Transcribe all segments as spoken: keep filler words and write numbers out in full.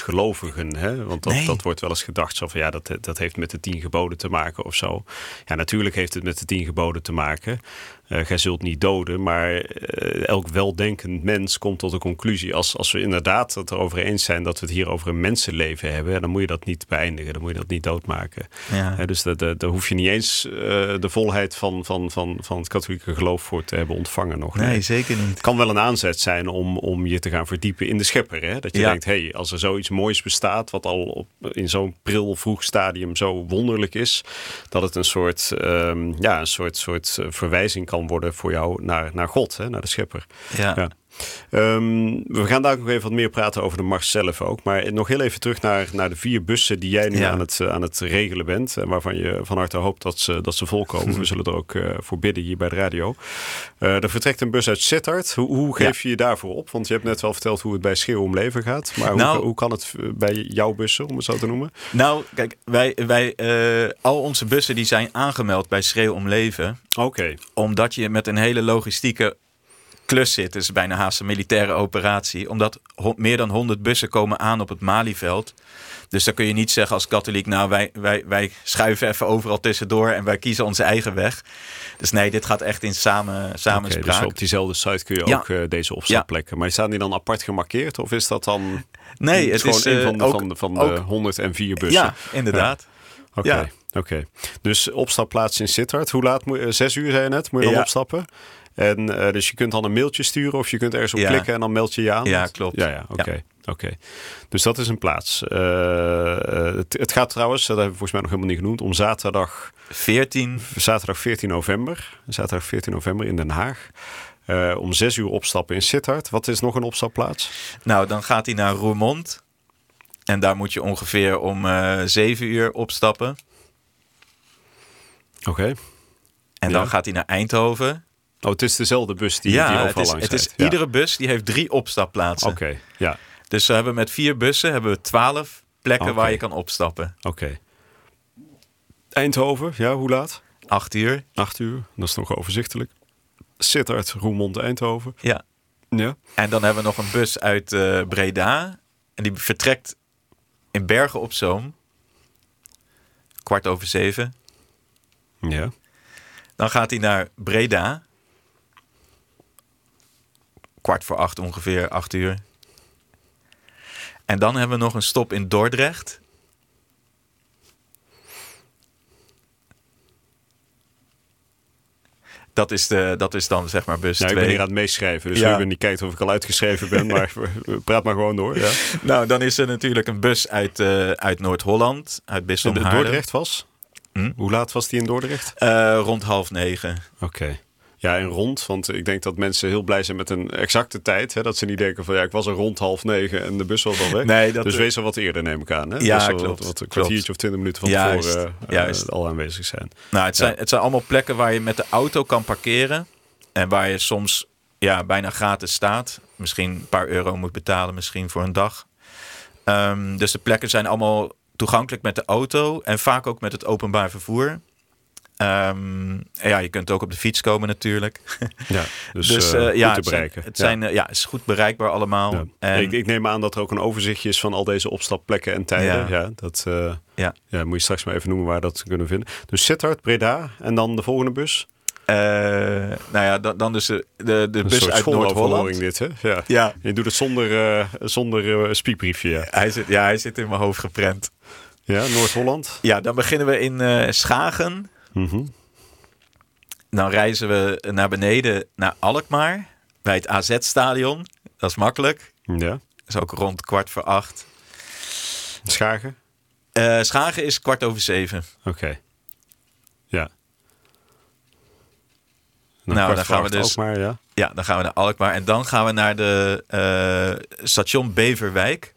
niet-gelovigen. Hè? Want dat, Nee. dat wordt wel eens gedacht zo van ja, dat, dat heeft met de tien geboden te maken of zo. Ja, natuurlijk heeft het met de tien geboden te maken. Uh, gij zult niet doden, maar uh, elk weldenkend mens komt tot de conclusie. Als, als we inderdaad het erover eens zijn dat we het hier over een mensenleven hebben, dan moet je dat niet beëindigen, dan moet je dat niet doodmaken. Ja. Uh, dus daar hoef je niet eens uh, de volheid van, van, van, van het katholieke geloof voor te hebben ontvangen nog. Nee, nee, zeker niet. Het kan wel een aanzet zijn om, om je te gaan verdiepen in de schepper. Hè? Dat je ja. denkt, hé, hey, als er zoiets moois bestaat, wat al op, in zo'n pril vroeg stadium zo wonderlijk is, dat het een soort, um, ja, een soort, soort verwijzing kan worden voor jou naar, naar God, hè? Naar de schepper. Ja. Ja. Um, we gaan daar nog even wat meer praten over de mars zelf ook. Maar nog heel even terug naar, naar de vier bussen die jij nu ja. aan, het, aan het regelen bent. En waarvan je van harte hoopt dat ze, dat ze volkomen. We zullen er ook uh, voor bidden hier bij de radio. Uh, er vertrekt een bus uit Sittard. Hoe, hoe geef je je daarvoor op? Want je hebt net wel verteld hoe het bij Schreeuw om Leven gaat. Maar nou, hoe, hoe kan het bij jouw bussen, om het zo te noemen? Nou, kijk, wij, wij, uh, al onze bussen die zijn aangemeld bij Schreeuw om Leven. Oké. Okay. Omdat je met een hele logistieke klus zit, dus bijna haast een militaire operatie. Omdat ho- meer dan honderd bussen komen aan op het Malieveld. Dus dan kun je niet zeggen als katholiek, nou wij, wij, wij schuiven even overal tussendoor en wij kiezen onze eigen weg. Dus nee, dit gaat echt in samen, samenspraak. Okay, dus op diezelfde site kun je ja. ook uh, deze opstaplekken. Ja. Maar staan die dan apart gemarkeerd of is dat dan nee, het gewoon is een van de, ook, van de, van de ook, honderdvier bussen? Ja, inderdaad. Ja. Oké, okay. ja. okay. Dus opstapplaats in Sittard. Hoe laat moet je? Zes uur zei je net, moet je dan ja. opstappen? En uh, dus je kunt dan een mailtje sturen of je kunt ergens op ja. klikken en dan meld je je aan. Ja, klopt. Ja, ja, oké. Okay. Ja. Okay. Dus dat is een plaats. Uh, uh, het, het gaat trouwens, dat hebben we volgens mij nog helemaal niet genoemd, om zaterdag veertien Zaterdag veertien november. Zaterdag veertien november in Den Haag. Uh, om zes uur opstappen in Sittard. Wat is nog een opstapplaats? Nou, dan gaat hij naar Roermond. En daar moet je ongeveer om uh, zeven uur opstappen. Oké. Okay. En ja. dan gaat hij naar Eindhoven. Oh, het is dezelfde bus die, ja, die overal het is, langs het is ja. Iedere bus die heeft drie opstapplaatsen. Oké, okay, ja. Dus we hebben met vier bussen hebben we twaalf plekken okay. waar je kan opstappen. Oké. Okay. Eindhoven, ja, hoe laat? Acht uur. Acht uur, dat is nog overzichtelijk. Sittard, Roermond, Eindhoven. Ja. ja. En dan hebben we nog een bus uit uh, Breda. En die vertrekt in Bergen op Zoom. Kwart over zeven. Ja. Dan gaat hij naar Breda. Kwart voor acht ongeveer, acht uur. En dan hebben we nog een stop in Dordrecht. Dat is, de, dat is dan zeg maar bus ja, twee. Ik ben hier aan het meeschrijven, dus ja. Ruben die kijkt of ik al uitgeschreven ben, maar praat maar gewoon door. Ja. Nou, dan is er natuurlijk een bus uit, uh, uit Noord-Holland, uit Bisdom Haarlem. Dordrecht was? Hm? Hoe laat was die in Dordrecht? Uh, rond half negen. Oké. Okay. Ja, en rond, want ik denk dat mensen heel blij zijn met een exacte tijd. Hè? Dat ze niet denken van ja, ik was er rond half negen en de bus was al weg. Nee, dat dus wees er wat eerder, neem ik aan. Hè? Ja, dus klopt. Wat, wat een kwartiertje of twintig minuten van juist, tevoren uh, juist. al aanwezig zijn. Nou, het zijn, ja. het zijn allemaal plekken waar je met de auto kan parkeren. En waar je soms ja, bijna gratis staat. Misschien een paar euro moet betalen, misschien voor een dag. Um, dus de plekken zijn allemaal toegankelijk met de auto. En vaak ook met het openbaar vervoer. Um, ja, je kunt ook op de fiets komen natuurlijk. Ja, dus, dus uh, uh, goed ja, te bereiken. Het zijn, het, zijn, ja. ja, het is goed bereikbaar allemaal. Ja. En ik, ik neem aan dat er ook een overzichtje is van al deze opstapplekken en tijden. Ja. Ja, dat uh, ja. Ja, moet je straks maar even noemen waar dat kunnen vinden. Dus Sittard, Breda en dan de volgende bus? Uh, nou ja, dan, dan dus de, de, de bus uit Noord-Holland. Dit, hè? Ja. Ja. Je doet het zonder, uh, zonder uh, spiekbriefje. Ja. Hij zit, ja, hij zit in mijn hoofd geprent. Ja, Noord-Holland. Ja, dan beginnen we in uh, Schagen. Mm-hmm. Dan reizen we naar beneden naar Alkmaar. Bij het A Z-stadion. Dat is makkelijk. Ja. Dat is ook rond kwart voor acht. Schagen? Uh, Schagen is kwart over zeven. Oké. Okay. Ja. Dan nou, dan gaan we dus. Alkmaar, ja. Ja, dan gaan we naar Alkmaar. En dan gaan we naar de uh, station Beverwijk.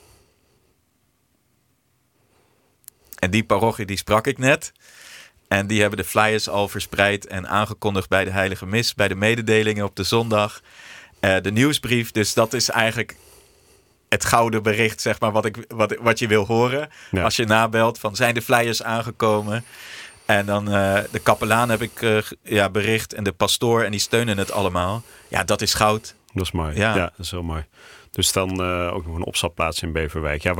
En die parochie, die sprak ik net. En die hebben de flyers al verspreid en aangekondigd bij de Heilige Mis, bij de mededelingen op de zondag. Uh, de nieuwsbrief. Dus dat is eigenlijk het gouden bericht, zeg maar, wat, ik, wat, wat je wil horen. Ja. Als je nabelt van, zijn de flyers aangekomen? En dan uh, de kapelaan heb ik uh, ja, bericht en de pastoor en die steunen het allemaal. Ja, dat is goud. Dat is mooi. Ja, ja dat is heel mooi. Dus dan uh, ook nog een opstapplaats in Beverwijk. Ja,